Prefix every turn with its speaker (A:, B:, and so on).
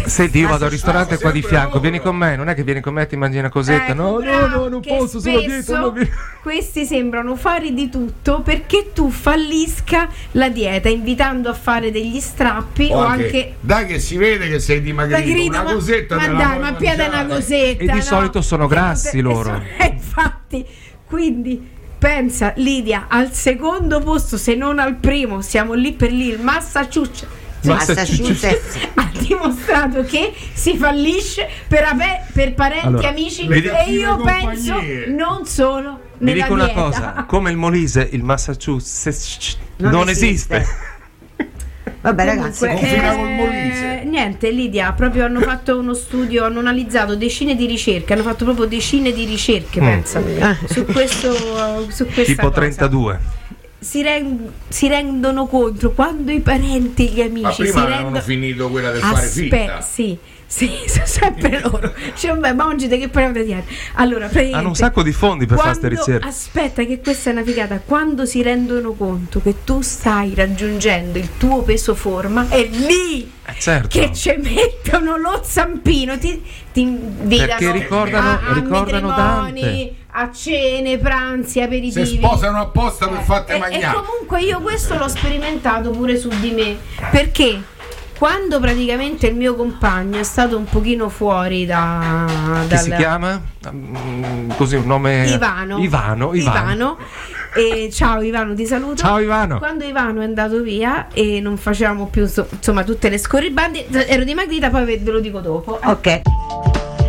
A: Senti, io vado al ristorante qua di fianco, vieni con me, non è che vieni con me e ti mangi una cosetta, no, non posso, sono dietro.
B: Questi sembrano fare di tutto perché tu fallisca la dieta, invitando a fare degli strappi o anche
C: dai che si vede che sei dimagrito, una cosetta
B: ma dai, ma piede una cosetta.
A: E di solito sono grassi loro.
B: Infatti, quindi pensa Lidia, al secondo posto, se non al primo, siamo lì per lì, il Massachusetts ha dimostrato che si fallisce per parenti, amici, e io penso non solo
A: mi
B: nella
A: dico una
B: dieta.
A: cosa, come il Molise, il Massachusetts non esiste.
D: Vabbè ragazzi,
B: niente Lidia, proprio hanno fatto uno studio, hanno analizzato decine di ricerche, hanno fatto proprio decine di ricerche, pensa, su questa
A: tipo
B: cosa.
A: 32.
B: Si rendono conto quando i parenti, gli amici,
C: ma prima avevano finito quella del fare finta.
B: Sì, sempre loro. Cioè, vabbè, ma oggi di che parliamo di dieta? Allora,
A: hanno un sacco di fondi per fare queste ricerche.
B: Aspetta, che questa è una figata. Quando si rendono conto che tu stai raggiungendo il tuo peso forma, è lì
A: certo,
B: che ci mettono lo zampino, ti invitano,
A: perché ricordano Dante,
B: a cene, pranzi, aperitivi.
C: Si sposano apposta per farti mangiare.
B: E comunque io questo l'ho sperimentato pure su di me, perché quando praticamente il mio compagno è stato un pochino fuori
A: che si chiama? Così un nome Ivano.
B: E ciao Ivano, ti saluto.
A: Ciao Ivano.
B: Quando Ivano è andato via e non facevamo più insomma tutte le scorribande, ero dimagrita, poi ve lo dico dopo.
D: Ok.